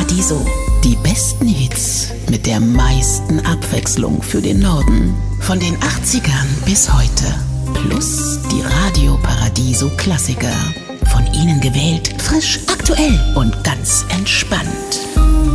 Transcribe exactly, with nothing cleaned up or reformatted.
Paradiso. Die besten Hits mit der meisten Abwechslung für den Norden. Von den achtzigern bis heute. Plus die Radio Paradiso Klassiker. Von Ihnen gewählt, frisch, aktuell und ganz entspannt.